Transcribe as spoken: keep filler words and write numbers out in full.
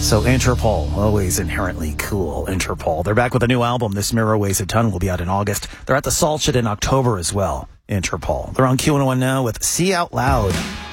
So Interpol, always inherently cool, Interpol. They're back with a new album. This Mirror Weighs a Ton will be out in August. They're at the Salt Shed in October as well, Interpol. They're on Q one oh one now with See Out Loud.